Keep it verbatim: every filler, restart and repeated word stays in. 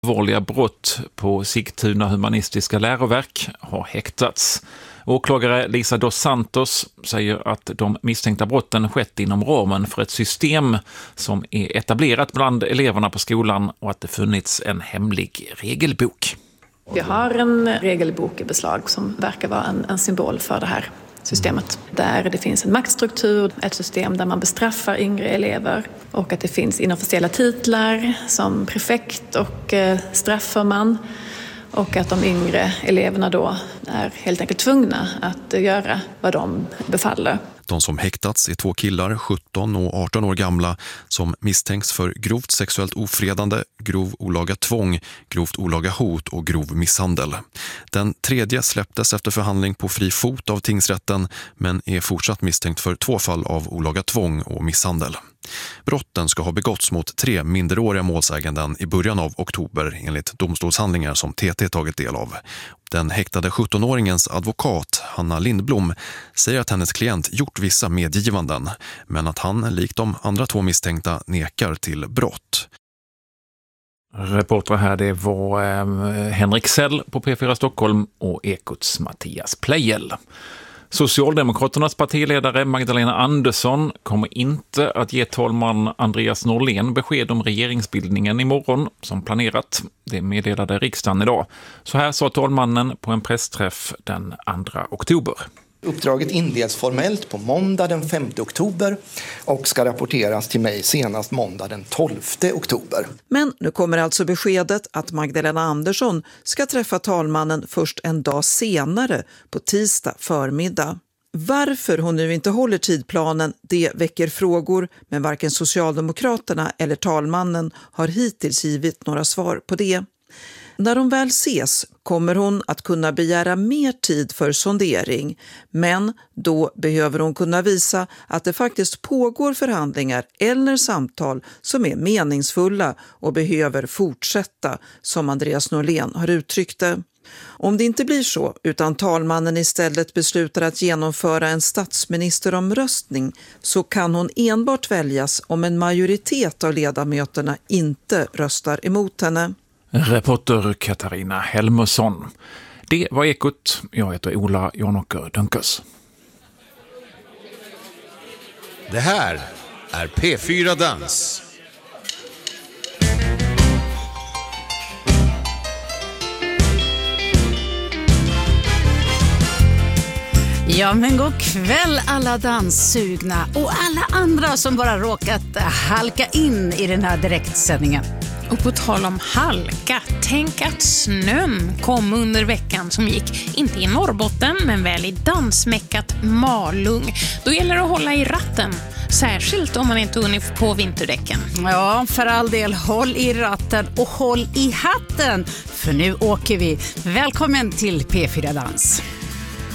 Allvarliga brott på Sigtuna humanistiska läroverk har häktats. Åklagare Lisa dos Santos säger att de misstänkta brotten skett inom ramen för ett system som är etablerat bland eleverna på skolan och att det funnits en hemlig regelbok. Vi har en regelbok i beslag som verkar vara en, en symbol för det här systemet. Där det finns en maktstruktur, ett system där man bestraffar yngre elever och att det finns inofficiella titlar som prefekt och eh, strafförman och att de yngre eleverna då är helt enkelt tvungna att göra vad de befaller. De som häktats är två killar, sjutton och arton år gamla, som misstänks för grovt sexuellt ofredande, grov olaga tvång, grovt olaga hot och grov misshandel. Den tredje släpptes efter förhandling på fri fot av tingsrätten, men är fortsatt misstänkt för två fall av olaga tvång och misshandel. Brotten ska ha begåtts mot tre minderåriga målsäganden i början av oktober enligt domstolshandlingar som T T tagit del av. Den häktade sjuttonåringens advokat, Hanna Lindblom, säger att hennes klient gjort vissa medgivanden, men att han, likt de andra två misstänkta, nekar till brott. Reporter här, det var eh, Henrik Sell på P fyra Stockholm och Ekots Mattias Plejel. Socialdemokraternas partiledare Magdalena Andersson kommer inte att ge talman Andreas Norlén besked om regeringsbildningen imorgon som planerat. Det meddelade riksdagen idag. Så här sa talmannen på en pressträff den andra oktober. Uppdraget inleds formellt på måndag den femte oktober och ska rapporteras till mig senast måndag den tolfte oktober. Men nu kommer alltså beskedet att Magdalena Andersson ska träffa talmannen först en dag senare på tisdag förmiddag. Varför hon nu inte håller tidplanen, det väcker frågor, men varken Socialdemokraterna eller talmannen har hittills givit några svar på det. När de väl ses kommer hon att kunna begära mer tid för sondering, men då behöver hon kunna visa att det faktiskt pågår förhandlingar eller samtal som är meningsfulla och behöver fortsätta, som Andreas Norlén har uttryckt det. Om det inte blir så, utan talmannen istället beslutar att genomföra en statsministeromröstning, så kan hon enbart väljas om en majoritet av ledamöterna inte röstar emot henne. Reporter Katarina Helmersson. Det var Ekot. Jag heter Ola Janåker Dunkers. Det här är P fyra Dans. Ja, men god kväll alla danssugna och alla andra som bara råkat halka in i den här direktsändningen. Och på tal om halka, tänk att snön kom under veckan som gick, inte i Norrbotten men väl i dansmäckat Malung. Då gäller det att hålla i ratten, särskilt om man inte hunnit på vinterdäcken. Ja, för all del, håll i ratten och håll i hatten, för nu åker vi. Välkommen till P fyra Dans.